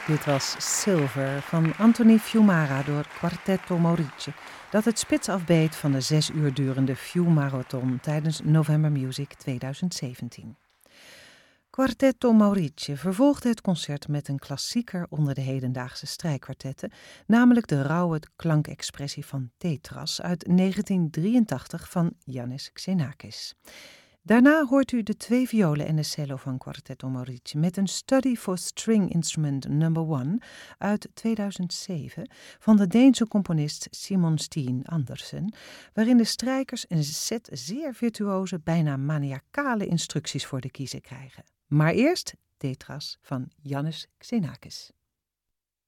Dit was Silver van Anthony Fiumara door Quartetto Maurice, dat het spits afbeet van de 6 uur durende Fiumarathon tijdens November Music 2017. Quartetto Maurice vervolgde het concert met een klassieker onder de hedendaagse strijkkwartetten, namelijk de rauwe klankexpressie van Tétras uit 1983 van Iannis Xenakis. Daarna hoort u de 2 violen en de cello van Quartetto Maurice met een Study for String Instrument No. 1 uit 2007 van de Deense componist Simon Steen Andersen, waarin de strijkers een set zeer virtuoze, bijna maniacale instructies voor de kiezer krijgen. Maar eerst Tétras van Iannis Xenakis.